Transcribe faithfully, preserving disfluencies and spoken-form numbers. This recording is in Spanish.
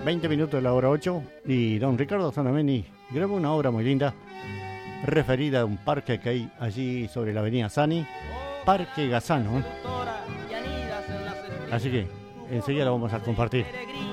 veinte minutos de la hora ocho y don Ricardo Zanameni grabó una obra muy linda referida a un parque que hay allí sobre la avenida Sani, Parque Gazano. Así que enseguida lo vamos a compartir.